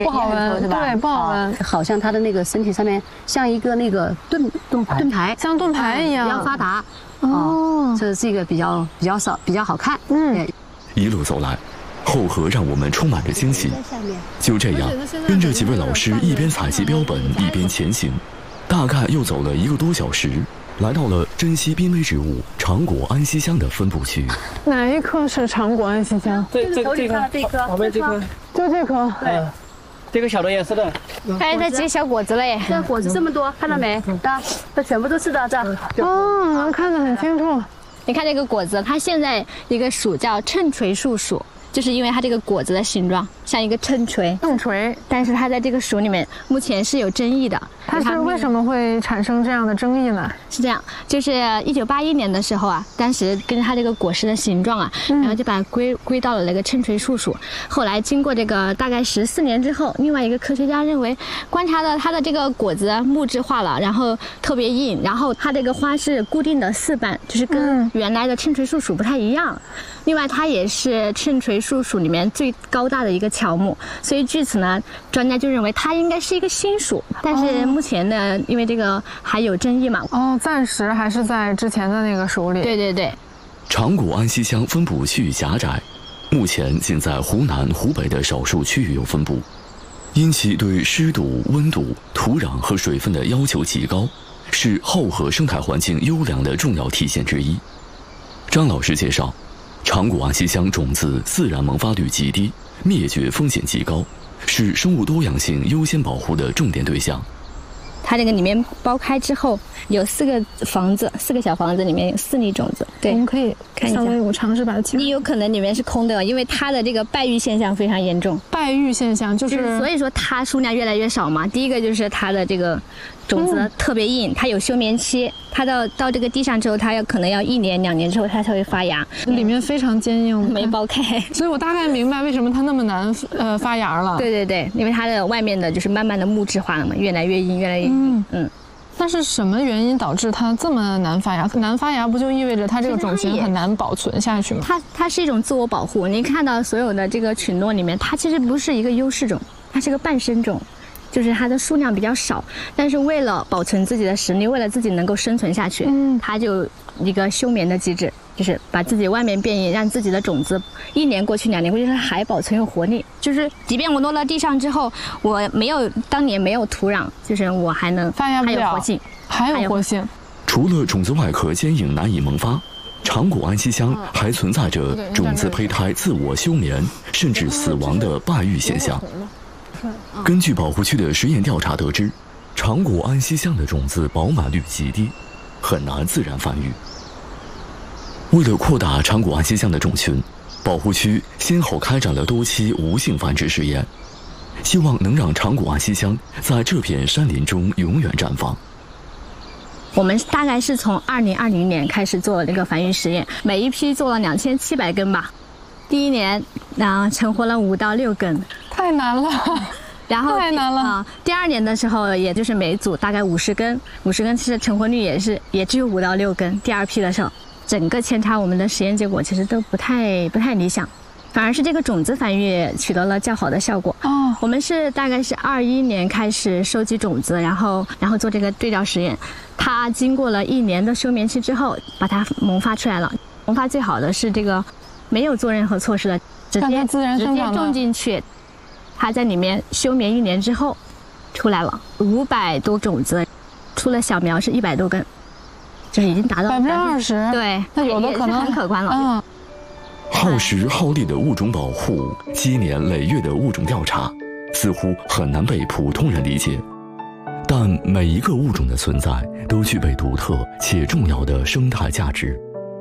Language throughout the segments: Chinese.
不好闻，对，不好闻。 好像它的那个身体上面像一个那个盾牌， 像盾牌一样， 比较发达。 哦， 这是一个比较少，比较好看。 一路走来，后河让我们充满着惊喜。就这样，跟着几位老师一边采集标本，一边前行，大概又走了1个多小时，来到了珍稀濒危植物长果安息香的分布区。 哪一棵是长果安息香？ 这棵，旁边这棵， 就这棵。 对，这个小的也是的。 哎，它结小果子了耶！ 这果子这么多，看到没？这全部都是的，这。 哦，能看得很清楚。 你看这个果子，它现在一个属叫秤锤树属。就是因为它这个果子的形状像一个秤锤，但是它在这个属里面目前是有争议的。 它是为什么会产生这样的争议呢？ 是这样，就是1981年的时候啊，当时跟着它这个果实的形状啊，然后就把它归到了那个秤锤树属。后来经过这个大概14年之后，另外一个科学家认为，观察到它的这个果子木质化了，然后特别硬，然后它这个花是固定的4瓣，就是跟原来的秤锤树属不太一样。另外，它也是秤锤树属里面最高大的一个乔木，所以据此呢，专家就认为它应该是一个新属。但是目前呢，因为这个还有争议嘛， 暂时还是在之前的那个属里。 对。 长果安息香分布区域狭窄，目前仅在湖南、湖北的少数区域有分布。因其对湿度、温度、土壤和水分的要求极高，是后河生态环境优良的重要体现之一。张老师介绍，长果安息香种子自然萌发率极低，灭绝风险极高，是生物多样性优先保护的重点对象。 它这个里面剥开之后有4个房子，4个小房子里面有4粒种子。对， 我们可以看一下。 我尝试把它切。 你有可能里面是空的，因为它的这个败育现象非常严重。 败育现象就是， 所以说它数量越来越少嘛。第一个就是它的这个种子特别硬，它有休眠期，它到这个地上之后，它可能要1年2年之后它才会发芽， 里面非常坚硬， 没剥开。 所以我大概明白为什么它那么难发芽了。 对，因为它的外面的就是慢慢的木质化了嘛，越来越硬，越来越硬。 但是什么原因导致它这么难发芽？难发芽不就意味着它这个种群很难保存下去吗？ 它是一种自我保护。您看到所有的这个群落里面，它其实不是一个优势种，它是个半生种。就是它的数量比较少，但是为了保存自己的实力，为了自己能够生存下去，它就一个休眠的机制，就是把自己外面变异，让自己的种子1年过去2年过去，它还保存有活力。就是即便我落到地上之后，我当年没有土壤，就是我还能发芽不了， 还有活性， 还有活性。 除了种子外壳坚硬难以萌发，长果安息香还存在着种子胚胎自我休眠甚至死亡的败育现象。根据保护区的实验调查得知，长果安息香的种子饱满率极低，很难自然繁育。为了扩大长果安息香的种群，保护区先后开展了多期无性繁殖实验，希望能让长果安息香在这片山林中永远绽放。 我们大概是从2020年开始做这个繁育实验，每一批做了2700根吧。第1年成活了5到6根， 太难了。 然后太难了。 第2年的时候，也就是每组大概50根，50根其实成活率也只有5到6根。第2批的时候，整个扦插我们的实验结果其实都不太理想，反而是这个种子繁育取得了较好的效果。我们大概是21年开始收集种子，然后做这个对照实验。它经过了1年的休眠期之后，把它萌发出来了。萌发最好的是这个。没有做任何措施的，直接种进去，它在里面休眠1年之后出来了，500多种子，出了小苗是100多根，就是已经达到 20%。 对， 那有的可能很可观了。 耗时耗力的物种保护，积年累月的物种调查，似乎很难被普通人理解。但每一个物种的存在都具备独特且重要的生态价值。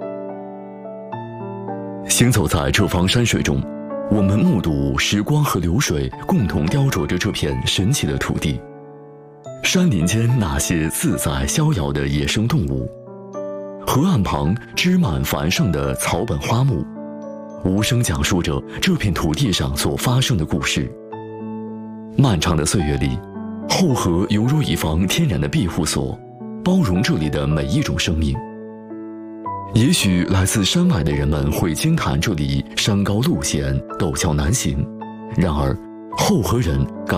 行走在这方山水中，我们目睹时光和流水共同雕琢着这片神奇的土地。山林间那些自在逍遥的野生动物，河岸旁枝蔓繁盛的草本花木，无声讲述着这片土地上所发生的故事。漫长的岁月里，后河犹如一方天然的庇护所，包容这里的每一种生命。也许来自山外的人们会惊叹这里山高路险，陡峭难行，然而后河人感